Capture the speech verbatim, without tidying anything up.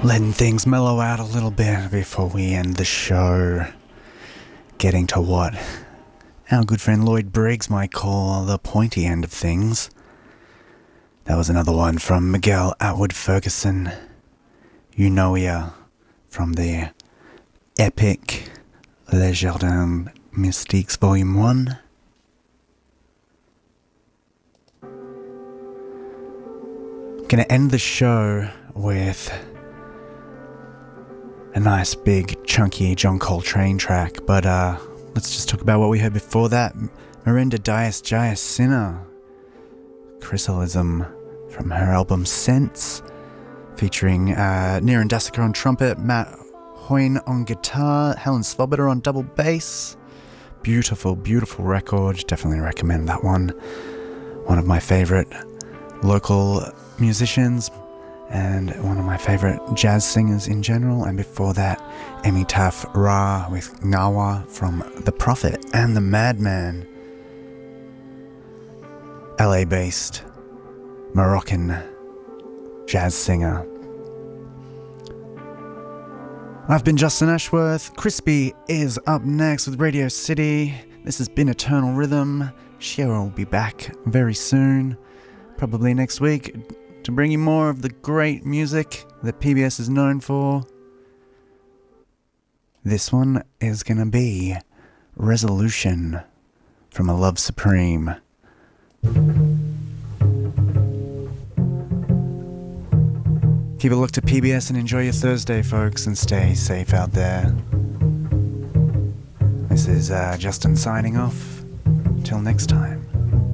Letting things mellow out a little bit before we end the show. Getting to what our good friend Lloyd Briggs might call the pointy end of things. That was another one from Miguel Atwood Ferguson. You know ya from the epic Les Jardins Mystiques Volume one. Gonna end the show with a nice big chunky John Coltrane track, but uh, let's just talk about what we heard before that. Miranda Dias Jaya Sinner, Chrysalism from her album Sense, featuring uh, Niran Dassaka on trumpet, Matt Hoyne on guitar, Helen Svoboda on double bass. Beautiful, beautiful record. Definitely recommend that one. One of my favourite local musicians and one of my favourite jazz singers in general. And before that, Emitaph Ra with Nawa from The Prophet and the Madman. L A-based Moroccan jazz singer. I've been Justin Ashworth. Crispy is up next with Radio City. This has been Eternal Rhythm. Shira will be back very soon, probably next week, to bring you more of the great music that P B S is known for. This one is going to be Resolution from A Love Supreme. Keep a look to P B S and enjoy your Thursday, folks, and stay safe out there. This is uh, Justin signing off. Till next time.